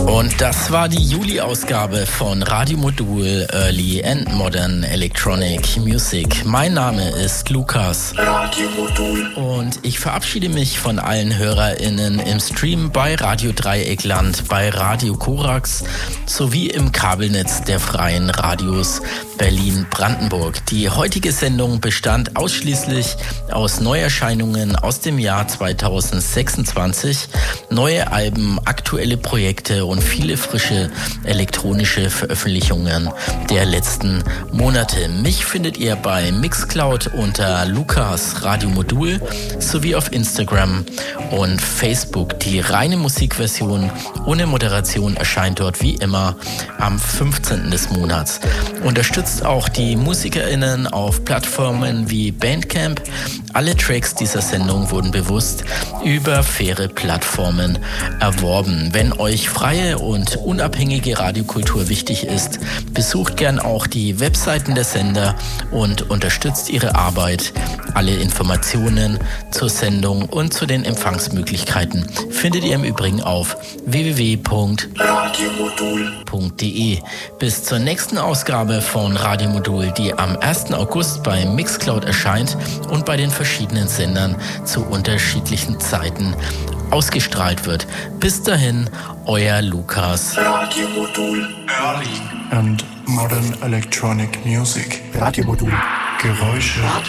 Und das war die Juli-Ausgabe von Radio Modul Early and Modern Electronic Music. Mein Name ist Lukas. Und ich verabschiede mich von allen HörerInnen im Stream bei Radio Dreieckland, bei Radio Korax sowie im Kabelnetz der freien Radios Berlin-Brandenburg. Die heutige Sendung bestand ausschließlich aus Neuerscheinungen aus dem Jahr 2026, neue Alben, aktuelle Projekte und viele frische elektronische Veröffentlichungen der letzten Monate. Mich findet ihr bei Mixcloud unter Lukas Radio Modul sowie auf Instagram und Facebook. Die reine Musikversion ohne Moderation erscheint dort wie immer am 15. des Monats. Unterstützt auch die MusikerInnen auf Plattformen wie Bandcamp. Alle Tracks dieser Sendung wurden bewusst über faire Plattformen erworben. Wenn euch freie und unabhängige Radiokultur wichtig ist, besucht gern auch die Webseiten der Sender und unterstützt ihre Arbeit. Alle Informationen zur Sendung und zu den Empfangsmöglichkeiten findet ihr im Übrigen auf www.radiomodul.de. Bis zur nächsten Ausgabe von Radio Modul, die am 1. August bei Mixcloud erscheint und bei den verschiedenen Sendern zu unterschiedlichen Zeiten ausgestrahlt wird. Bis dahin, euer Lukas. Radio Modul Early and Modern Electronic Music. Radio Modul Geräusche